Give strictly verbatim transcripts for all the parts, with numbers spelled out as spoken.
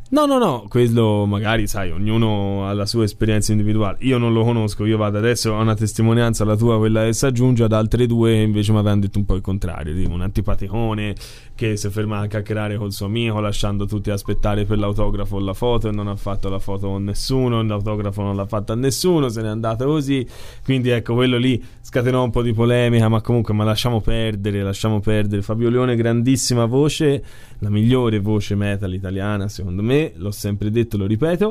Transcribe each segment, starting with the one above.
No, no, no, quello magari, sai, ognuno ha la sua esperienza individuale. Io non lo conosco, io vado adesso a una testimonianza, la tua, quella che si aggiunge, ad altre due che invece mi avevano detto un po' il contrario, tipo un antipaticone che si ferma a chiacchierare col suo amico lasciando tutti aspettare per l'autografo o la foto e non ha fatto la foto con nessuno, l'autografo non l'ha fatta a nessuno, se n'è andato così. Quindi ecco, quello lì scatenò un po' di polemica, ma comunque ma lasciamo perdere, lasciamo perdere. Fabio Lione, grandissima voce, la migliore voce metal italiana secondo me, l'ho sempre detto, lo ripeto,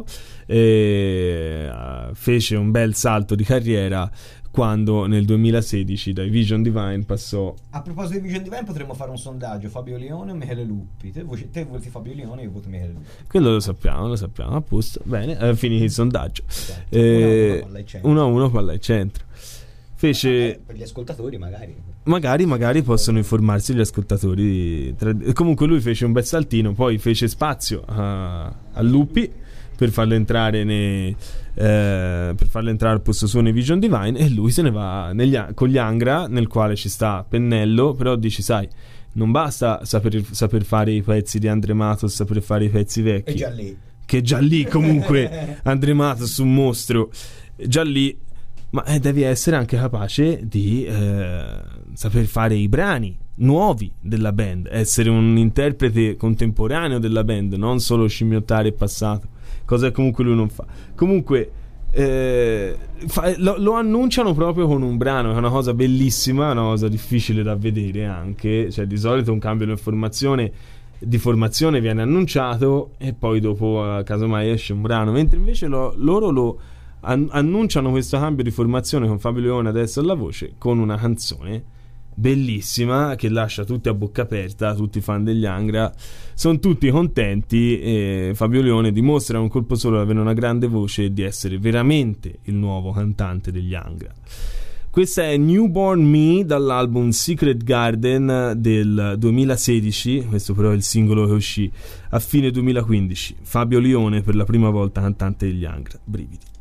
e uh, fece un bel salto di carriera quando nel duemilasedici dai Vision Divine passò. A proposito di Vision Divine potremmo fare un sondaggio: Fabio Lione o Michele Luppi? Te, voci, te voti Fabio Lione, io voto Michele Luppi. Quello lo sappiamo, lo sappiamo, a posto. Bene, è finito il sondaggio. Esatto. eh, uno a uno palla al centro. Fece eh, per gli ascoltatori magari magari magari possono informarsi gli ascoltatori. Comunque lui fece un bel saltino, poi fece spazio a, a Luppi per farlo entrare nei, eh, per farlo entrare al posto suo nei Vision Divine, e lui se ne va negli, con gli Angra, nel quale ci sta Pennello. Però dici, sai, non basta saper, saper fare i pezzi di Andre Matos, saper fare i pezzi vecchi, è già lì, che già lì comunque Andre Matos un mostro già lì, ma eh, devi essere anche capace di eh, saper fare i brani nuovi della band, essere un interprete contemporaneo della band, non solo scimmiottare il passato, cosa che comunque lui non fa. Comunque eh, fa, lo, lo annunciano proprio con un brano, che è una cosa bellissima, una cosa difficile da vedere anche, cioè di solito un cambio di formazione di formazione viene annunciato e poi dopo casomai esce un brano, mentre invece lo, loro lo an- annunciano questo cambio di formazione con Fabio Lione adesso alla voce, con una canzone bellissima che lascia tutti a bocca aperta, tutti i fan degli Angra sono tutti contenti, e Fabio Lione dimostra un colpo solo di avere una grande voce e di essere veramente il nuovo cantante degli Angra. Questa è Newborn Me dall'album Secret Garden del duemilasedici, questo però è il singolo che uscì a fine duemilaquindici. Fabio Lione per la prima volta cantante degli Angra. Brividi.